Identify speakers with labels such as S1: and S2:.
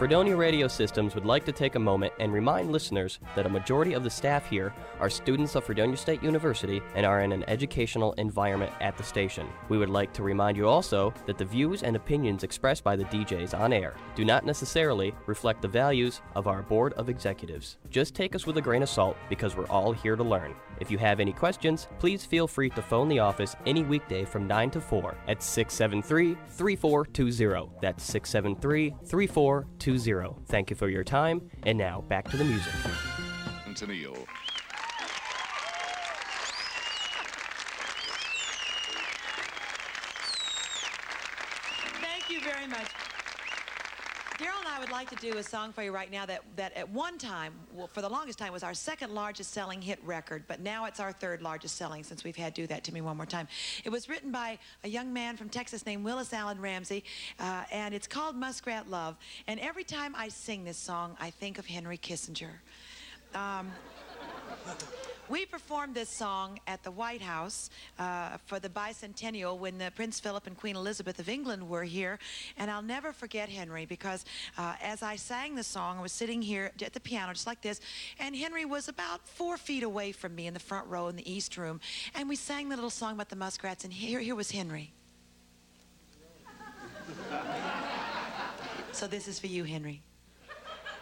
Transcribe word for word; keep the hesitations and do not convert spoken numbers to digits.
S1: Fredonia Radio Systems would like to take a moment and remind listeners that a majority of the staff here are students of Fredonia State University and are in an educational environment at the station. We would like to remind you also that the views and opinions expressed by the D Js on air do not necessarily reflect the values of our Board of Executives. Just take us with a grain of salt because we're all here to learn. If you have any questions, please feel free to phone the office any weekday from nine to four at six seven three, three four two zero. That's six seven three, three four two zero. Thank you for your time, and now back to the music.
S2: Centennial.
S3: Thank you very much. Daryl and I would like to do a song for you right now that, that at one time, well, for the longest time, was our second largest selling hit record, but now it's our third largest selling since we've had Do That To Me One More Time. It was written by a young man from Texas named Willis Allen Ramsey, uh, and it's called Muskrat Love. And every time I sing this song, I think of Henry Kissinger. Um, We performed this song at the White House uh, for the bicentennial when the Prince Philip and Queen Elizabeth of England were here. And I'll never forget Henry because uh, as I sang the song, I was sitting here at the piano just like this, and Henry was about four feet away from me in the front row in the East Room. And we sang the little song about the muskrats, and here, here was Henry. So this is for you, Henry.